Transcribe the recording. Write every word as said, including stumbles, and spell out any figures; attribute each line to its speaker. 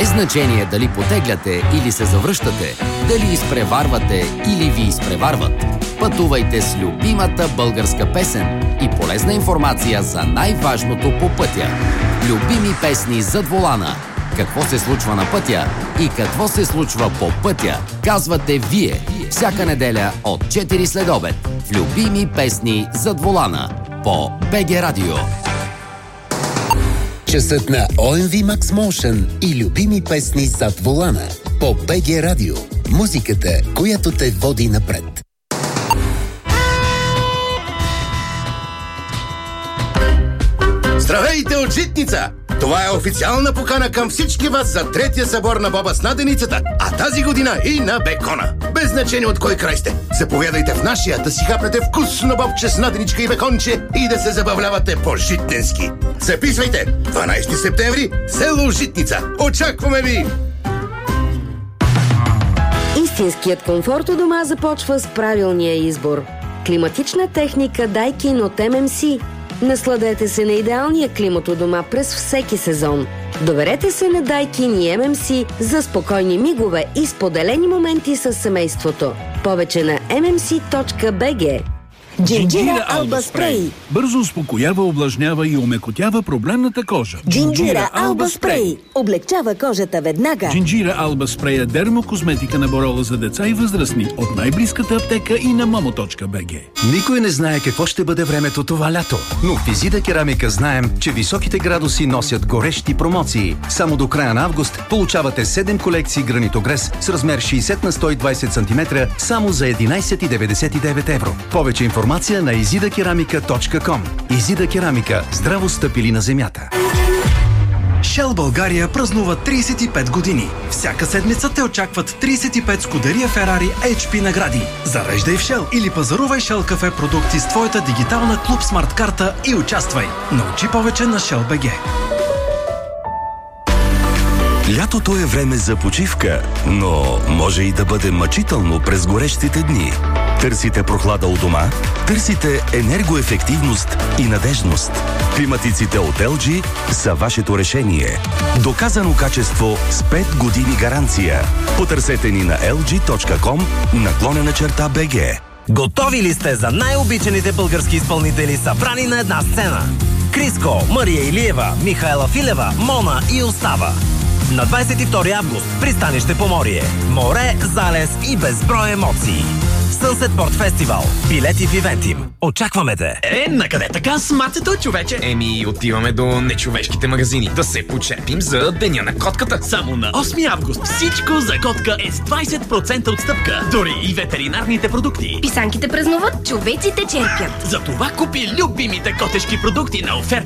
Speaker 1: Без значение дали потегляте или се завръщате, дали изпреварвате или ви изпреварват, пътувайте с любимата българска песен и полезна информация за най-важното по пътя. Любими песни зад волана. Какво се случва на пътя и какво се случва по пътя, казвате вие. Всяка неделя от четири след обед в Любими песни зад волана по БГ Радио.
Speaker 2: Часът на О Ем Ви Max Motion и любими песни зад волана по БГ Радио. Музиката, която те води напред.
Speaker 3: Здравейте от Житница! Това е официална покана към всички вас за третия събор на боба с наденицата, а тази година и на бекона. Без значение от кой край сте. Заповядайте в нашия да си хапнете вкусно бобче с наденичка и беконче и да се забавлявате по-житненски. Записвайте! дванайсети септември, село Житница. Очакваме ви!
Speaker 4: Истинският комфорт у дома започва с правилния избор. Климатична техника Daikin от Ем Ем Си. Насладете се на идеалния климат у дома през всеки сезон. Доверете се на Daikin и Ем Ем Си за спокойни мигове и споделени моменти с семейството. Повече на ем ем си точка би джи.
Speaker 5: Джинджира Алба Спрей. Бързо успокоява, увлажнява и омекотява проблемната кожа.
Speaker 6: Джинджира Алба Спрей. Облегчава кожата веднага.
Speaker 5: Джинджира Алба Спрей е дермокозметика на Борола за деца и възрастни от най-близката аптека и на момо точка би джи.
Speaker 7: Никой не знае какво ще бъде времето това лято, но в Изида Керамика знаем, че високите градуси носят горещи промоции. Само до края на август получавате седем колекции гранитогрес с размер шейсет на сто и двайсет сантиметра само за единайсет и деветдесет и девет евро. Повече информация на изида керамика точка ком. Изида Керамика. Здраво стъпили на земята.
Speaker 8: Shell България празнува трийсет и пет години. Всяка седмица те очакват трийсет и пет Скудерия Ферари Ейч Пи награди. Зареждай в Shell или пазарувай Shell кафе продукти с твоята дигитална Клуб Смарт карта и участвай. Научи повече на Shell би джи.
Speaker 9: Лятото е време за почивка, но може и да бъде мъчително през горещите дни. Търсите прохлада у дома? Търсите енергоефективност и надежност. Климатиците от Ел Джи са вашето решение. Доказано качество с пет години гаранция. Потърсете ни на ел джи точка ком наклонена черта би джи.
Speaker 10: Готови ли сте за най-обичаните български изпълнители, събрани на една сцена? Криско, Мария Илиева, Михаела Филева, Мона и Остава. На двайсет и втори август пристанище Поморие. Море, залез и безброй емоции. Sunset Port Festival. Билети в Ивентим. Очакваме те!
Speaker 11: Е, накъде така с мацето, човече? Еми, отиваме до нечовешките магазини. Да се почепим за Деня на котката.
Speaker 12: Само на осми август всичко за котка е с двайсет процента отстъпка. Дори и ветеринарните продукти.
Speaker 13: Писанките празнуват, човеците черпят.
Speaker 12: Затова купи любимите котешки продукти на оферта